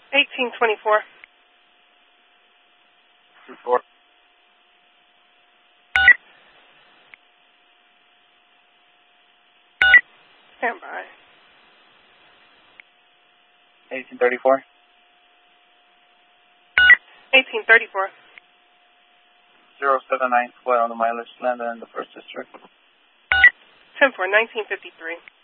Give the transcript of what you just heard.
1824. 24. Stand by. 1834. 1834. 07912 on the mileage landed in the first district. 10-4, 1953.